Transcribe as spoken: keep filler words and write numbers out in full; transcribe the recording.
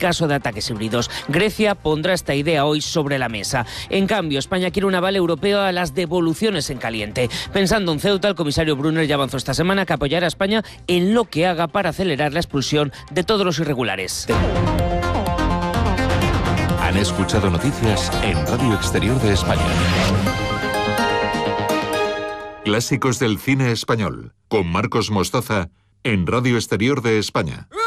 caso de ataques híbridos. Grecia pondrá esta idea hoy sobre la mesa. En cambio, España quiere un aval europeo a las devoluciones en caliente. Pensando en Ceuta, el comisario Brunner ya avanzó esta semana que apoyará a España en lo que haga para acelerar la expulsión de todos los irregulares. Han escuchado noticias en Radio Exterior de España. Clásicos del cine español, con Marcos Mostaza, en Radio Exterior de España.